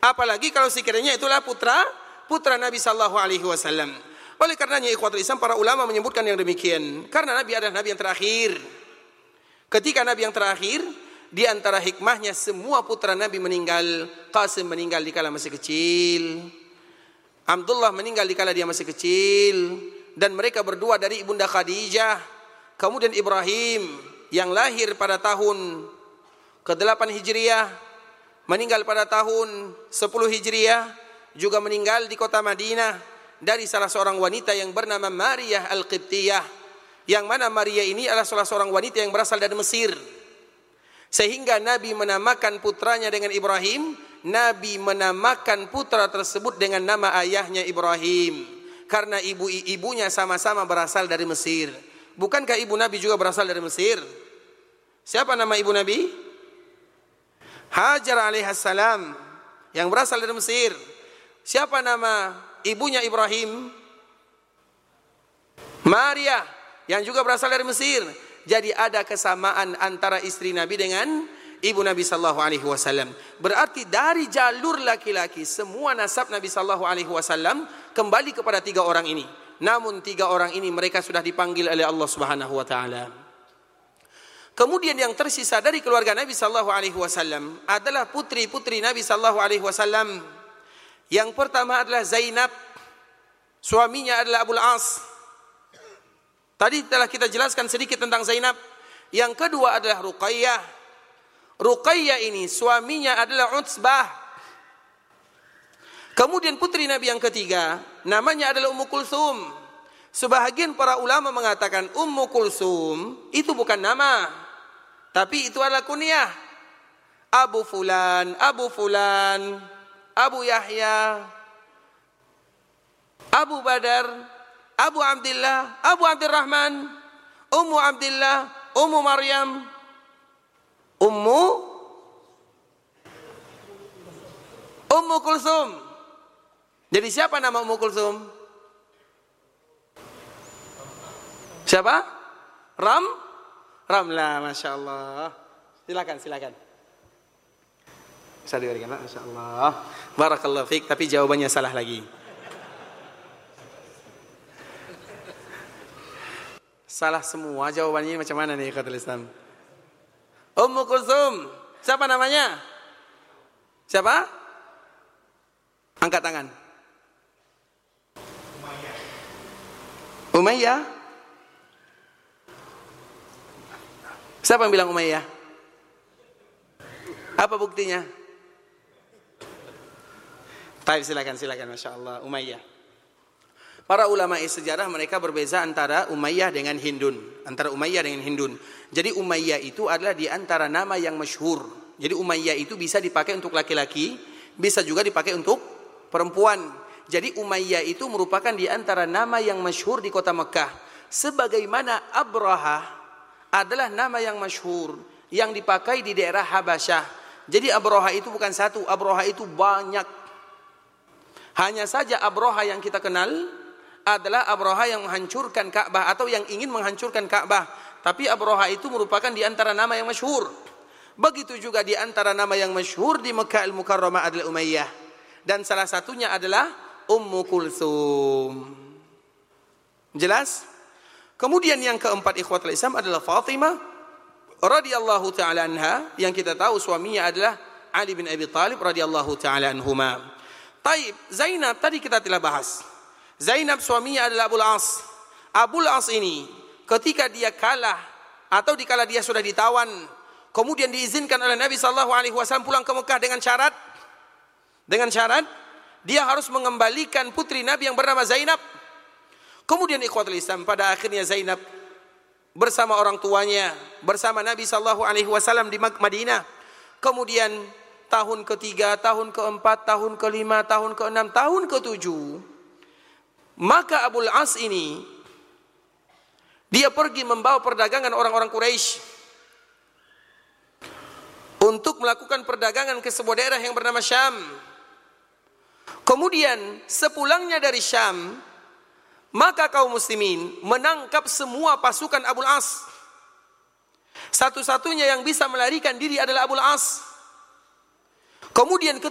Apalagi kalau sekiranya itulah putra Nabi sallallahu alaihi wasallam. Oleh karenanya ikhwatul Islam, para ulama menyebutkan yang demikian karena Nabi adalah Nabi yang terakhir. Ketika Nabi yang terakhir, di antara hikmahnya semua putra Nabi meninggal. Qasim meninggal dikala masih kecil, Abdullah meninggal dikala dia masih kecil, dan mereka berdua dari ibunda Khadijah. Kemudian Ibrahim yang lahir pada tahun ke-8 Hijriah, meninggal pada tahun 10 Hijriah, juga meninggal di kota Madinah dari salah seorang wanita yang bernama Maria Al-Qibtiyah, yang mana Maria ini adalah salah seorang wanita yang berasal dari Mesir. Sehingga Nabi menamakan putranya dengan Ibrahim. Nabi menamakan putra tersebut dengan nama ayahnya Ibrahim, karena ibunya sama-sama berasal dari Mesir. Bukankah ibu Nabi juga berasal dari Mesir? Siapa nama ibu Nabi? Hajar alaihissalam, yang berasal dari Mesir. Siapa nama ibunya Ibrahim? Maria, yang juga berasal dari Mesir. Jadi ada kesamaan antara istri Nabi dengan ibu Nabi sallallahu alaihi wasallam. Berarti dari jalur laki-laki semua nasab Nabi sallallahu alaihi wasallam kembali kepada 3 orang ini. Namun 3 orang ini mereka sudah dipanggil oleh Allah Subhanahu wa taala. Kemudian yang tersisa dari keluarga Nabi sallallahu alaihi wasallam adalah putri-putri Nabi sallallahu alaihi wasallam. Yang pertama adalah Zainab, suaminya adalah Abul As. Tadi telah kita jelaskan sedikit tentang Zainab. Yang kedua adalah Ruqayyah. Ruqayyah ini suaminya adalah Utsbah. Kemudian putri Nabi yang ketiga namanya adalah Ummu Kulsum. Sebahagian para ulama mengatakan Ummu Kulsum itu bukan nama, tapi itu adalah kunyah. Abu Fulan, Abu Fulan, Abu Yahya, Abu Badar, Abu Abdullah, Abu Abdurrahman, Ummu Abdullah, Ummu Maryam, Ummu Kulsum. Jadi siapa nama Ummu Kulsum? Siapa? Ramlah, Masya Allah. Silakan. Bisa diberikan, Masya Allah. Barakallahu fiik, tapi jawabannya salah lagi. Salah semua jawabannya, macam mana nih kata Islam? Ummu Kulsum. Siapa namanya? Siapa? Angkat tangan. Umayyah. Siapa yang bilang Umayyah? Apa buktinya? Baik, silakan, Masya Allah. Umayyah. Para ulama sejarah mereka berbeza antara Umayyah dengan Hindun. Jadi Umayyah itu adalah di antara nama yang masyhur. Jadi Umayyah itu bisa dipakai untuk laki-laki, bisa juga dipakai untuk perempuan. Jadi Umayyah itu merupakan di antara nama yang masyhur di kota Mekah. Sebagaimana Abraha adalah nama yang masyhur yang dipakai di daerah Habasyah. Jadi Abraha itu bukan satu, Abraha itu banyak. Hanya saja Abraha yang kita kenal adalah Abraha yang menghancurkan Ka'bah atau yang ingin menghancurkan Ka'bah. Tapi Abraha itu merupakan di antara nama yang masyhur. Begitu juga di antara nama yang masyhur di Makkah Al-Mukarramah adalah Umayyah. Dan salah satunya adalah Ummu Kulsum. Jelas? Kemudian yang keempat ikhwatul Islam adalah Fatimah radhiyallahu taala anha, yang kita tahu suaminya adalah Ali bin Abi Thalib radhiyallahu taala anhuma. Taib, Zainab tadi kita telah bahas. Zainab suaminya adalah Abul As. Abul As ini ketika dia kalah atau dikala dia sudah ditawan, kemudian diizinkan oleh Nabi sallallahu alaihi wasallam pulang ke Mekah dengan syarat dia harus mengembalikan putri Nabi yang bernama Zainab. Kemudian ikhwatul Islam, pada akhirnya Zainab bersama orang tuanya, bersama Nabi sallallahu alaihi wasallam di Madinah. Kemudian tahun ketiga, tahun keempat, tahun kelima, tahun keenam, tahun ketujuh, maka Abul As ini dia pergi membawa perdagangan orang-orang Quraisy untuk melakukan perdagangan ke sebuah daerah yang bernama Syam. Kemudian sepulangnya dari Syam, maka kaum muslimin menangkap semua pasukan Abul As. Satu-satunya yang bisa melarikan diri adalah Abul As. Kemudian